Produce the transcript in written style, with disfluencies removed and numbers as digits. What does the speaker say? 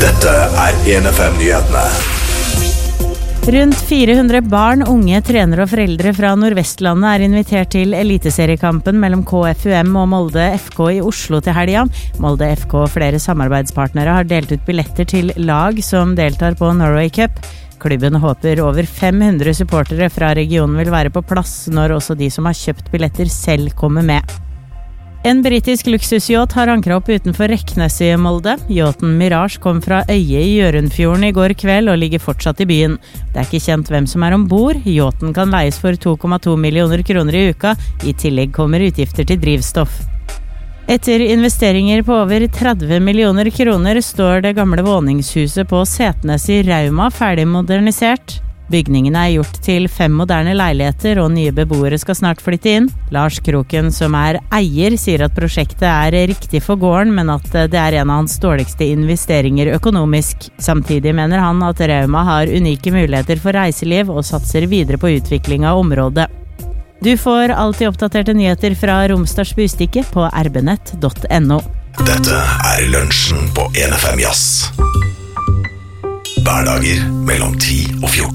Dette 1FM-nyhetene. Rundt 400 barn, unge, trenere og foreldre fra Nordvestlandet invitert til eliteseriekampen mellom KFUM og Molde FK i Oslo til helga. Molde FK og flere samarbeidspartnere har delt ut billetter til lag som deltar på Norway Cup. Klubben håper over 500 supportere fra regionen vil være på plass når også de som har kjøpt billetter selv kommer med. En britisk luksusyacht har ankret opp utenfor Reknes i Molde. Yachten Mirage kom fra Øye i Gjørundfjorden i går kveld og ligger fortsatt i byen. Det ikke kjent hvem som ombord. Yachten kan leies for 2,2 millioner kroner i uka. I tillegg kommer utgifter til drivstoff. Etter investeringer på over 30 millioner kroner står det gamle våningshuset på Setnes i Rauma ferdig modernisert. Bygningene gjort til 5 moderne leiligheter, og nye beboere skal snart flytte inn. Lars Kroken, som eier, sier at prosjektet riktig for gården, men at det en av hans dårligste investeringer økonomisk. Samtidig mener han at Rauma har unike muligheter for reiseliv og satser videre på utvikling av området. Du får alltid oppdaterte nyheter fra Romsdals Bustikke på rbnett.no. Dette lunsjen på 1FM Jazz. Hverdager mellom 10 og 14.